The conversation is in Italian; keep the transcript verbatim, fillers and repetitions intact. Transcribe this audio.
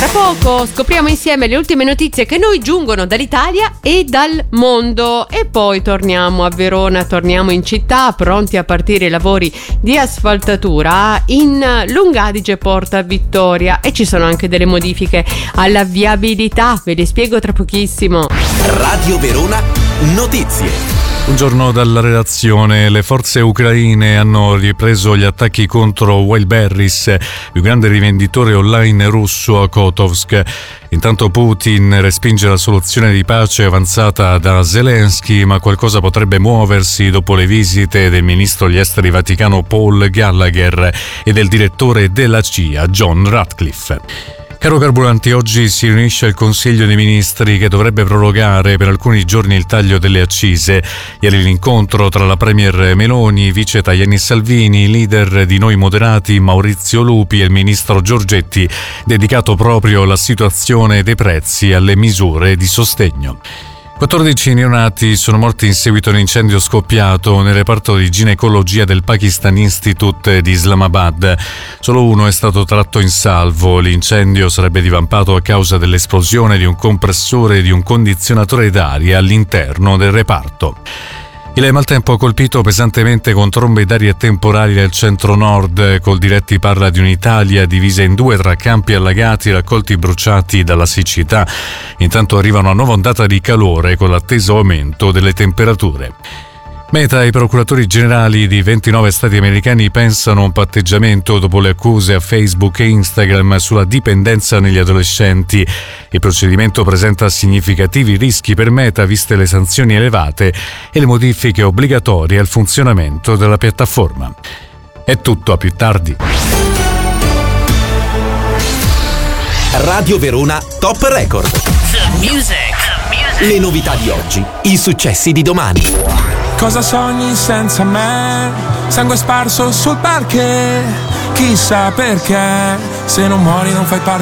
poco scopriamo insieme le ultime notizie che noi giungono dall'Italia e dal mondo e poi torniamo a Verona, torniamo in città, pronti a partire i lavori di asfaltatura in Lungadige Porta Vittoria e ci sono anche delle modifiche alla viabilità, ve le spiego tra pochissimo. Radio Verona Notizie. Buongiorno dalla redazione. Le forze ucraine hanno ripreso gli attacchi contro Wildberries, il grande rivenditore online russo a Kotovsk. Intanto Putin respinge la soluzione di pace avanzata da Zelensky, ma qualcosa potrebbe muoversi dopo le visite del ministro degli esteri vaticano Paul Gallagher e del direttore della C I A John Ratcliffe. Caro carburanti, oggi si riunisce il Consiglio dei Ministri che dovrebbe prorogare per alcuni giorni il taglio delle accise. Ieri l'incontro tra la Premier Meloni, vice Tajani Salvini, leader di Noi Moderati Maurizio Lupi e il ministro Giorgetti, dedicato proprio alla situazione dei prezzi e alle misure di sostegno. quattordici neonati sono morti in seguito a un incendio scoppiato nel reparto di ginecologia del Pakistan Institute di Islamabad. Solo uno è stato tratto in salvo. L'incendio sarebbe divampato a causa dell'esplosione di un compressore e di un condizionatore d'aria all'interno del reparto. Il maltempo ha colpito pesantemente con trombe d'aria temporali nel centro-nord. Col Diretti parla di un'Italia divisa in due tra campi allagati e raccolti bruciati dalla siccità. Intanto arriva una nuova ondata di calore con l'atteso aumento delle temperature. Meta e i procuratori generali di ventinove stati americani pensano a un patteggiamento dopo le accuse a Facebook e Instagram sulla dipendenza negli adolescenti. Il procedimento presenta significativi rischi per Meta viste le sanzioni elevate e le modifiche obbligatorie al funzionamento della piattaforma. È tutto, a più tardi. Radio Verona Top Record. The music. Le novità di oggi, i successi di domani. Cosa sogni senza me? Sangue sparso sul parquet. Chissà perché. Se non muori non fai parte